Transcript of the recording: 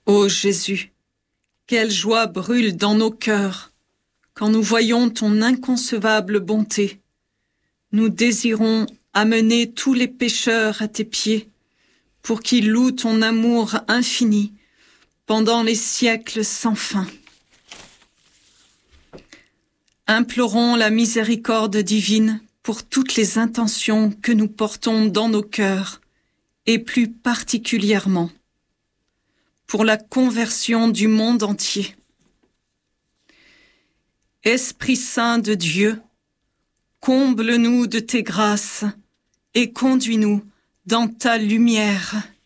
Ô Jésus, quelle joie brûle dans nos cœurs quand nous voyons ton inconcevable bonté. Nous désirons amener tous les pécheurs à tes pieds pour qu'ils louent ton amour infini pendant les siècles sans fin. Implorons la miséricorde divine pour toutes les intentions que nous portons dans nos cœurs, et plus particulièrement pour la conversion du monde entier. Esprit Saint de Dieu, comble-nous de tes grâces et conduis-nous dans ta lumière.